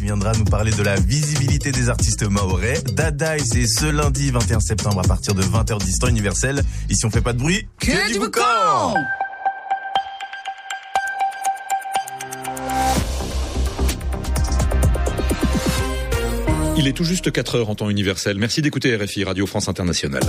qui viendra nous parler de la visibilité des artistes mahorais. Dadaï, c'est ce lundi 21 septembre à partir de 20h10 temps universel. Ici, on fait pas de bruit. Que du boucan! Il est tout juste 4h en temps universel. Merci d'écouter RFI, Radio France Internationale.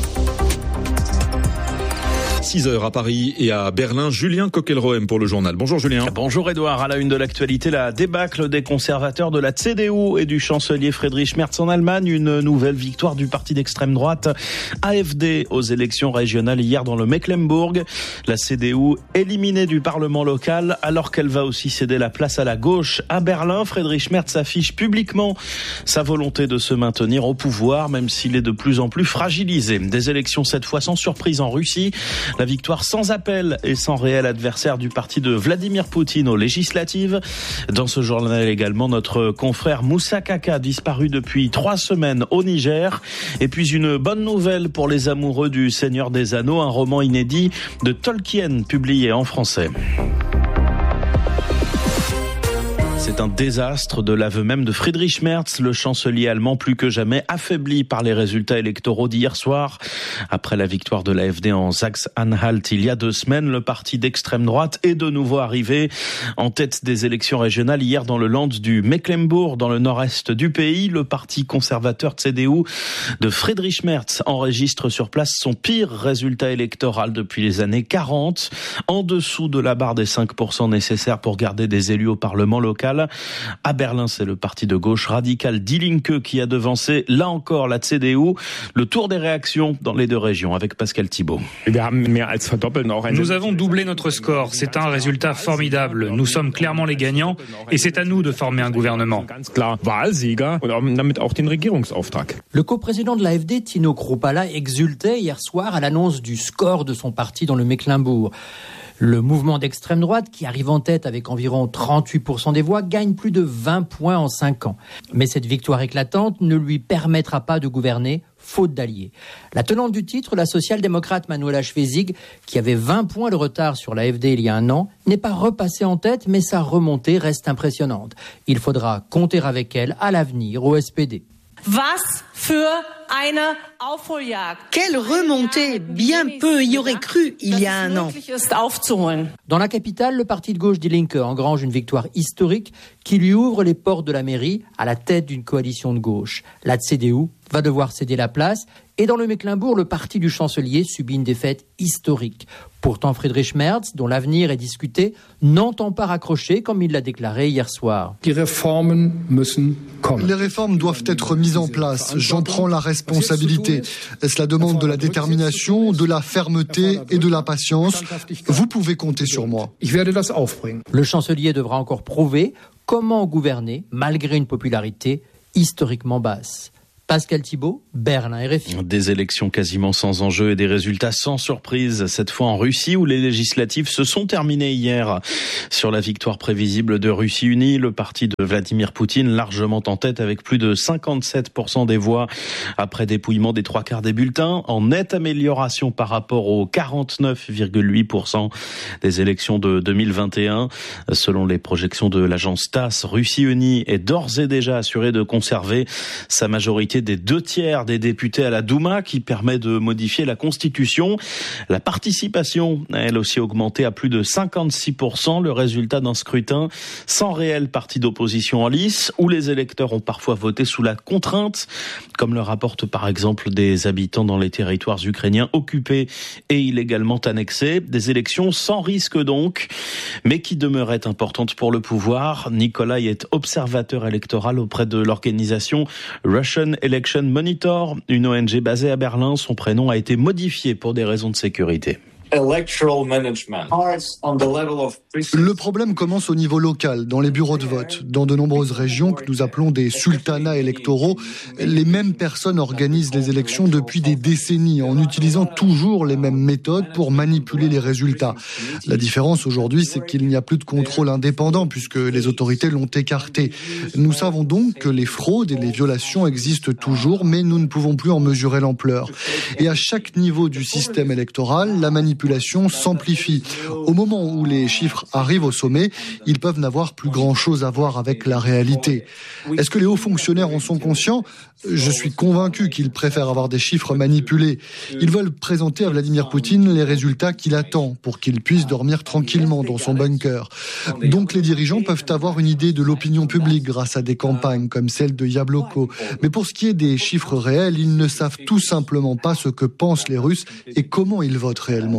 6h à Paris et à Berlin, Julien Coquelroem pour le journal. Bonjour Julien. Bonjour Edouard. À la une de l'actualité, la débâcle des conservateurs de la CDU et du chancelier Friedrich Merz en Allemagne. Une nouvelle victoire du parti d'extrême droite AfD aux élections régionales hier dans le Mecklembourg. La CDU éliminée du Parlement local alors qu'elle va aussi céder la place à la gauche à Berlin. Friedrich Merz affiche publiquement sa volonté de se maintenir au pouvoir même s'il est de plus en plus fragilisé. Des élections cette fois sans surprise en Russie. La victoire sans appel et sans réel adversaire du parti de Vladimir Poutine aux législatives. Dans ce journal également, notre confrère Moussa Kaka, disparu depuis 3 semaines au Niger. Et puis une bonne nouvelle pour les amoureux du Seigneur des Anneaux, un roman inédit de Tolkien publié en français. C'est un désastre de l'aveu même de Friedrich Merz, le chancelier allemand plus que jamais affaibli par les résultats électoraux d'hier soir. Après la victoire de l'AfD en Saxe-Anhalt il y a 2 semaines, le parti d'extrême droite est de nouveau arrivé en tête des élections régionales hier dans le land du Mecklembourg, dans le nord-est du pays. Le parti conservateur CDU de Friedrich Merz enregistre sur place son pire résultat électoral depuis les années 40, en dessous de la barre des 5% nécessaires pour garder des élus au Parlement local. À Berlin, c'est le parti de gauche radical Die Linke qui a devancé, là encore, la CDU. Le tour des réactions dans les 2 régions avec Pascal Thibault. Nous avons doublé notre score. C'est un résultat formidable. Nous sommes clairement les gagnants et c'est à nous de former un gouvernement. Le coprésident de l'AfD, Tino Kruppala, exultait hier soir à l'annonce du score de son parti dans le Mecklembourg. Le mouvement d'extrême droite, qui arrive en tête avec environ 38% des voix, gagne plus de 20 points en 5 ans. Mais cette victoire éclatante ne lui permettra pas de gouverner, faute d'alliés. La tenante du titre, la social-démocrate Manuela Schwesig, qui avait 20 points de retard sur l'AfD il y a 1 an, n'est pas repassée en tête, mais sa remontée reste impressionnante. Il faudra compter avec elle à l'avenir au SPD. Was für eine Aufholjagd. Quelle remontée! Bien peu y aurait cru il y a 1 an. Dans la capitale, le parti de gauche Die Linke engrange une victoire historique qui lui ouvre les portes de la mairie à la tête d'une coalition de gauche. La CDU va devoir céder la place et dans le Mecklembourg, le parti du chancelier subit une défaite historique. Pourtant, Friedrich Merz, dont l'avenir est discuté, n'entend pas raccrocher comme il l'a déclaré hier soir. Les réformes doivent être mises en place. J'en prends la responsabilité. Cela demande de la détermination, de la fermeté et de la patience. Vous pouvez compter sur moi. Le chancelier devra encore prouver comment gouverner malgré une popularité historiquement basse. Pascal Thibault, Berlin, RFI. Des élections quasiment sans enjeu et des résultats sans surprise, cette fois en Russie où les législatives se sont terminées hier. Sur la victoire prévisible de Russie Unie, le parti de Vladimir Poutine largement en tête avec plus de 57% des voix après dépouillement des 3/4 des bulletins, en nette amélioration par rapport aux 49,8% des élections de 2021. Selon les projections de l'agence TASS, Russie Unie est d'ores et déjà assurée de conserver sa majorité des 2/3 des députés à la Douma qui permet de modifier la Constitution. La participation a elle aussi augmenté à plus de 56%, le résultat d'un scrutin sans réel parti d'opposition en lice, où les électeurs ont parfois voté sous la contrainte, comme le rapportent par exemple des habitants dans les territoires ukrainiens occupés et illégalement annexés. Des élections sans risque donc, mais qui demeuraient importantes pour le pouvoir. Nikolai est observateur électoral auprès de l'organisation Russian Election Monitor, une ONG basée à Berlin. Son prénom a été modifié pour des raisons de sécurité. Le problème commence au niveau local, dans les bureaux de vote. Dans de nombreuses régions que nous appelons des sultanats électoraux, les mêmes personnes organisent les élections depuis des décennies en utilisant toujours les mêmes méthodes pour manipuler les résultats. La différence aujourd'hui, c'est qu'il n'y a plus de contrôle indépendant puisque les autorités l'ont écarté. Nous savons donc que les fraudes et les violations existent toujours, mais nous ne pouvons plus en mesurer l'ampleur. Et à chaque niveau du système électoral, la manipulation manipulation s'amplifient. Au moment où les chiffres arrivent au sommet, ils peuvent n'avoir plus grand-chose à voir avec la réalité. Est-ce que les hauts fonctionnaires en sont conscients ? Je suis convaincu qu'ils préfèrent avoir des chiffres manipulés. Ils veulent présenter à Vladimir Poutine les résultats qu'il attend pour qu'il puisse dormir tranquillement dans son bunker. Donc les dirigeants peuvent avoir une idée de l'opinion publique grâce à des campagnes comme celle de Yabloko. Mais pour ce qui est des chiffres réels, ils ne savent tout simplement pas ce que pensent les Russes et comment ils votent réellement.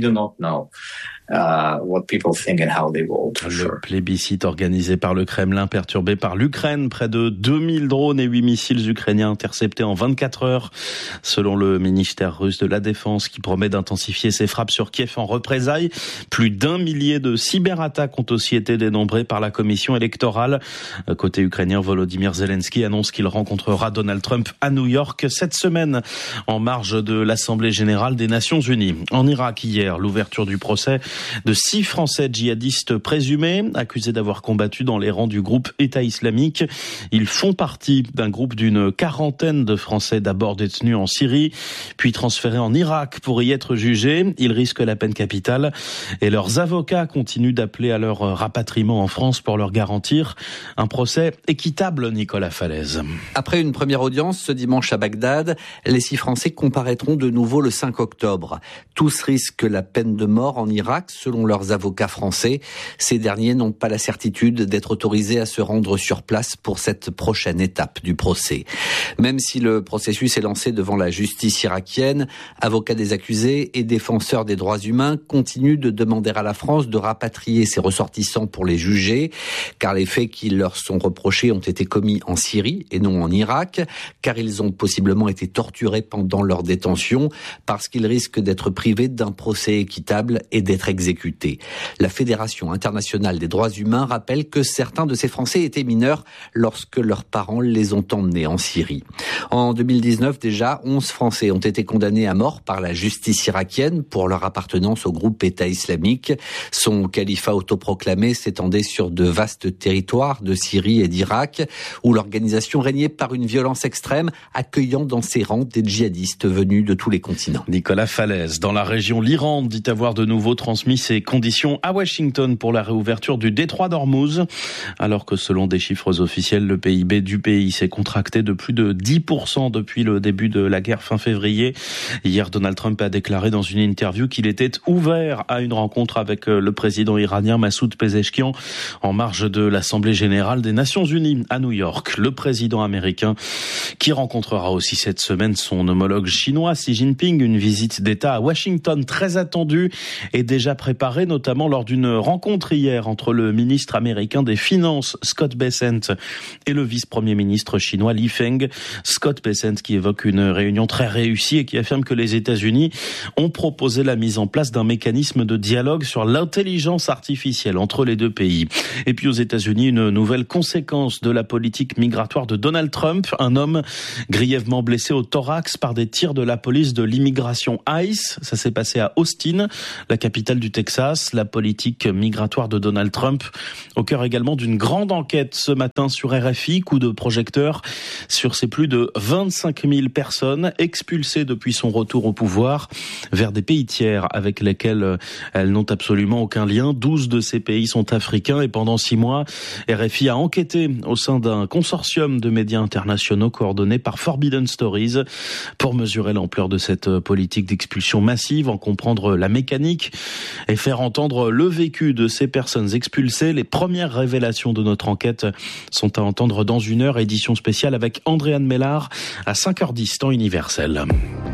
Le plébiscite organisé par le Kremlin perturbé par l'Ukraine, près de 2000 drones et 8 missiles ukrainiens interceptés en 24 heures, selon le ministère russe de la Défense qui promet d'intensifier ses frappes sur Kiev en représailles. Plus d'1 millier de cyberattaques ont aussi été dénombrées par la commission électorale. Côté ukrainien, Volodymyr Zelensky annonce qu'il rencontrera Donald Trump à New York cette semaine en marge de l'Assemblée générale des Nations Unies. En Irak hier, l'ouverture du procès de 6 Français djihadistes présumés, accusés d'avoir combattu dans les rangs du groupe État islamique. Ils font partie d'un groupe d'une quarantaine de Français d'abord détenus en Syrie, puis transférés en Irak pour y être jugés. Ils risquent la peine capitale et leurs avocats continuent d'appeler à leur rapatriement en France pour leur garantir un procès équitable, Nicolas Falaise. Après une première audience ce dimanche à Bagdad, les 6 Français comparaîtront de nouveau le 5 octobre. Tous risquent la peine de mort en Irak, selon leurs avocats français. Ces derniers n'ont pas la certitude d'être autorisés à se rendre sur place pour cette prochaine étape du procès. Même si le processus est lancé devant la justice irakienne, avocats des accusés et défenseurs des droits humains continuent de demander à la France de rapatrier ses ressortissants pour les juger, car les faits qui leur sont reprochés ont été commis en Syrie et non en Irak, car ils ont possiblement été torturés pendant leur détention, parce qu'ils risquent d'être privés d'un procès équitable et d'être exécutés. La Fédération internationale des droits humains rappelle que certains de ces Français étaient mineurs lorsque leurs parents les ont emmenés en Syrie. En 2019, déjà, 11 Français ont été condamnés à mort par la justice irakienne pour leur appartenance au groupe État islamique. Son califat autoproclamé s'étendait sur de vastes territoires de Syrie et d'Irak, où l'organisation régnait par une violence extrême, accueillant dans ses rangs des djihadistes venus de tous les continents. Nicolas Falaise, dans la région, l'Iran dit avoir de nouveau transmis ses conditions à Washington pour la réouverture du détroit d'Ormuz, alors que selon des chiffres officiels, le PIB du pays s'est contracté de plus de 10% depuis le début de la guerre fin février. Hier, Donald Trump a déclaré dans une interview qu'il était ouvert à une rencontre avec le président iranien Massoud Pezeshkian en marge de l'Assemblée générale des Nations Unies à New York. Le président américain qui rencontrera aussi cette semaine son homologue chinois Xi Jinping, une visite d'État à Washington très attendue et déjà préparée notamment lors d'une rencontre hier entre le ministre américain des Finances Scott Bessent et le vice-premier ministre chinois Li Feng. Scott Bessent qui évoque une réunion très réussie et qui affirme que les États-Unis ont proposé la mise en place d'un mécanisme de dialogue sur l'intelligence artificielle entre les deux pays. Et puis aux États-Unis, une nouvelle conséquence de la politique migratoire de Donald Trump, un homme grièvement blessé au thorax par des tirs de la police de l'immigration ICE. Ça s'est passé à Austin, la capitale du Texas. La politique migratoire de Donald Trump au cœur également d'une grande enquête ce matin sur RFI, coup de projecteur sur ces plus de 25 000 personnes expulsées depuis son retour au pouvoir vers des pays tiers avec lesquels elles n'ont absolument aucun lien. 12 de ces pays sont africains et pendant 6 mois, RFI a enquêté au sein d'un consortium de médias internationaux coordonné par Forbidden Stories pour mesurer l'ampleur de cette politique d'expulsion massive, en comprendre la mécanique et faire entendre le vécu de ces personnes expulsées. Les premières révélations de notre enquête sont à entendre dans 1 heure, édition spéciale avec Andréane Mellard à 5h10 temps universel.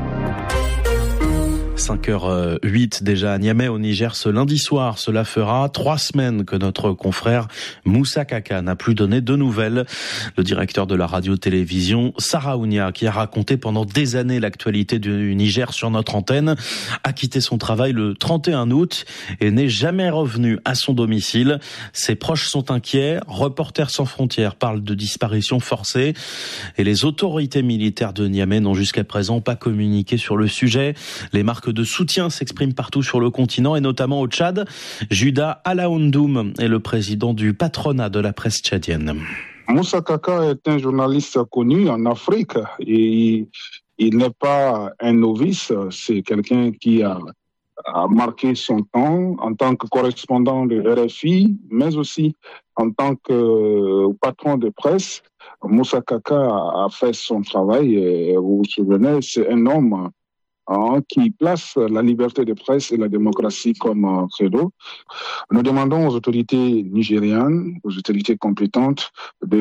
5h08 déjà à Niamey au Niger ce lundi soir. Cela fera 3 semaines que notre confrère Moussa Kaka n'a plus donné de nouvelles. Le directeur de la radio-télévision Sarah Ounia, qui a raconté pendant des années l'actualité du Niger sur notre antenne, a quitté son travail le 31 août et n'est jamais revenu à son domicile. Ses proches sont inquiets. Reporters sans frontières parlent de disparition forcée et les autorités militaires de Niamey n'ont jusqu'à présent pas communiqué sur le sujet. Les marques de soutien s'expriment partout sur le continent et notamment au Tchad. Juda Alaoundoum est le président du patronat de la presse tchadienne. Moussa Kaka est un journaliste connu en Afrique et il n'est pas un novice, c'est quelqu'un qui a a marqué son temps en tant que correspondant de RFI, mais aussi en tant que patron de presse. Moussa Kaka a fait son travail et vous vous souvenez, c'est un homme qui place la liberté de presse et la démocratie comme credo. Nous demandons aux autorités nigérianes, aux autorités compétentes,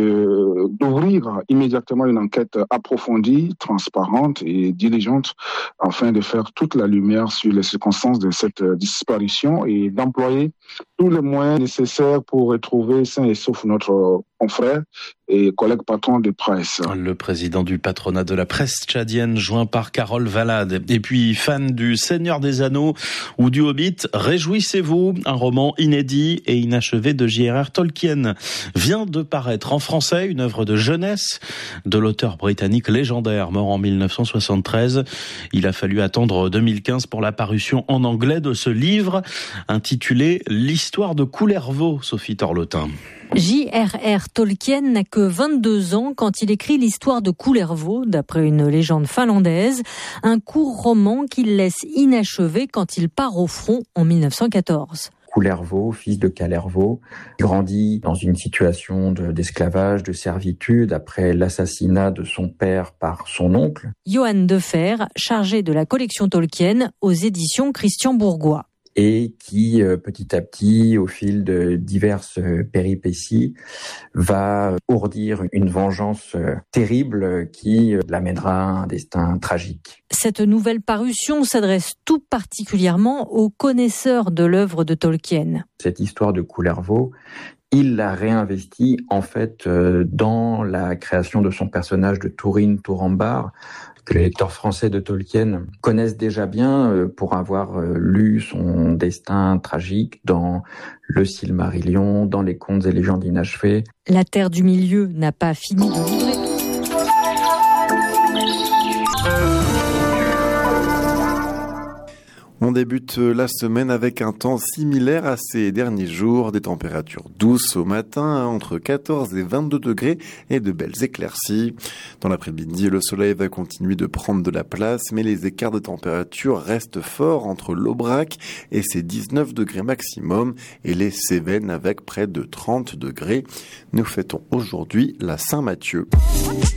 d'ouvrir immédiatement une enquête approfondie, transparente et diligente afin de faire toute la lumière sur les circonstances de cette disparition et d'employer tous les moyens nécessaires pour retrouver sain et sauf notre confrère et collègue patron de presse. Le président du patronat de la presse tchadienne, joint par Carole Valade. Et puis, fan du Seigneur des Anneaux ou du Hobbit, réjouissez-vous, un roman inédit et inachevé de J.R.R. Tolkien vient de paraître en français, une œuvre de jeunesse de l'auteur britannique légendaire, mort en 1973. Il a fallu attendre 2015 pour la parution en anglais de ce livre, intitulé « L'histoire de Kullervo », Sophie Torlotin. J.R.R. Tolkien n'a que 22 ans quand il écrit l'histoire de Kullervo, d'après une légende finlandaise, un court roman qu'il laisse inachevé quand il part au front en 1914. Kullervo, fils de Kalervo, grandit dans une situation d'esclavage, de servitude après l'assassinat de son père par son oncle. Johan Defer, chargé de la collection Tolkien aux éditions Christian Bourgois. Et qui, petit à petit, au fil de diverses péripéties, va ourdir une vengeance terrible qui l'amènera à un destin tragique. Cette nouvelle parution s'adresse tout particulièrement aux connaisseurs de l'œuvre de Tolkien. Cette histoire de Kullervo, il l'a réinvestie en fait dans la création de son personnage de Turin Turambar, que les lecteurs français de Tolkien connaissent déjà bien pour avoir lu son destin tragique dans le Silmarillion, dans les contes et légendes inachevées. La Terre du Milieu n'a pas fini de livrer. On débute la semaine avec un temps similaire à ces derniers jours, des températures douces au matin, entre 14 et 22 degrés et de belles éclaircies. Dans l'après-midi, le soleil va continuer de prendre de la place, mais les écarts de température restent forts entre l'Aubrac et ses 19 degrés maximum et les Cévennes avec près de 30 degrés. Nous fêtons aujourd'hui la Saint-Mathieu.